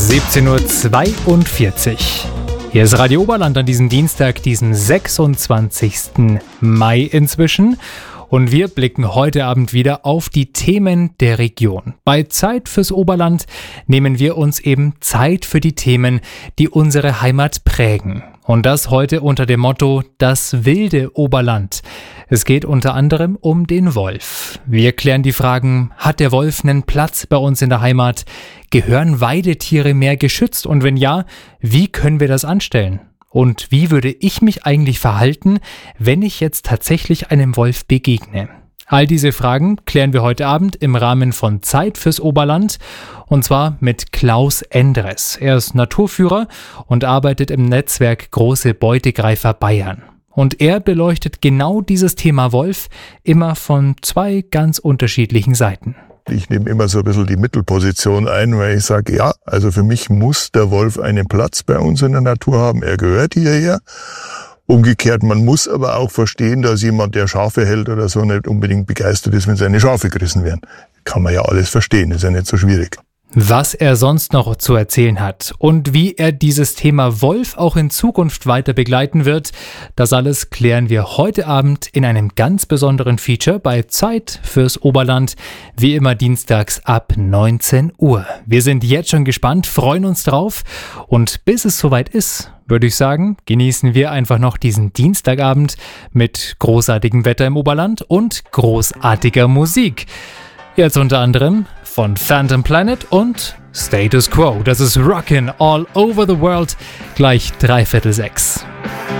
17:42 Uhr. Hier ist Radio Oberland an diesem Dienstag, diesem 26. Mai inzwischen. Und wir blicken heute Abend wieder auf die Themen der Region. Bei Zeit fürs Oberland nehmen wir uns eben Zeit für die Themen, die unsere Heimat prägen. Und das heute unter dem Motto Das wilde Oberland. Es geht unter anderem um den Wolf. Wir klären die Fragen, hat der Wolf einen Platz bei uns in der Heimat? Gehören Weidetiere mehr geschützt? Und wenn ja, wie können wir das anstellen? Und wie würde ich mich eigentlich verhalten, wenn ich jetzt tatsächlich einem Wolf begegne? All diese Fragen klären wir heute Abend im Rahmen von Zeit fürs Oberland, und zwar mit Klaus Endres. Er ist Naturführer und arbeitet im Netzwerk Große Beutegreifer Bayern. Und er beleuchtet genau dieses Thema Wolf immer von zwei ganz unterschiedlichen Seiten. Ich nehme immer so ein bisschen die Mittelposition ein, weil ich sage, ja, also für mich muss der Wolf einen Platz bei uns in der Natur haben. Er gehört hierher. Umgekehrt, man muss aber auch verstehen, dass jemand, der Schafe hält oder so, nicht unbedingt begeistert ist, wenn seine Schafe gerissen werden. Kann man ja alles verstehen, ist ja nicht so schwierig. Was er sonst noch zu erzählen hat und wie er dieses Thema Wolf auch in Zukunft weiter begleiten wird, das alles klären wir heute Abend in einem ganz besonderen Feature bei Zeit fürs Oberland, wie immer dienstags ab 19 Uhr. Wir sind jetzt schon gespannt, freuen uns drauf, und bis es soweit ist, würde ich sagen, genießen wir einfach noch diesen Dienstagabend mit großartigem Wetter im Oberland und großartiger Musik. Jetzt unter anderem von Phantom Planet und Status Quo. Das ist Rockin' All Over the World, gleich 5:45.